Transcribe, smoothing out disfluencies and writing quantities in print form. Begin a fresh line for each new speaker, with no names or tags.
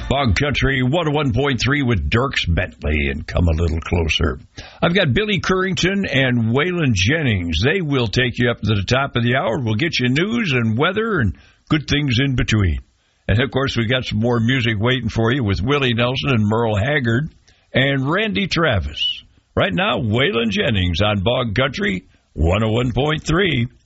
Bog Country 101.3 with Dirks Bentley and Come a Little Closer. I've got Billy Currington and Waylon Jennings. They will take you up to the top of the hour. We'll get you news and weather and good things in between. And, of course, we got some more music waiting for you with Willie Nelson and Merle Haggard and Randy Travis. Right now, Waylon Jennings on Bog Country 101.3.